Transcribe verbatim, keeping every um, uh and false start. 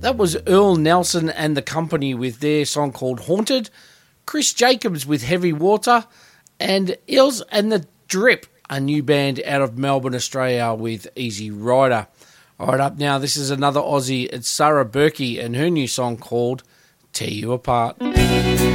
That was Earl Nelson and the Company with their song called Haunted, Chris Jacobs with Heavy Water, and Ills and the Drip, a new band out of Melbourne, Australia, with Easy Rider. All right, up now, this is another Aussie. It's Sarah Berkey and her new song called Tear You Apart.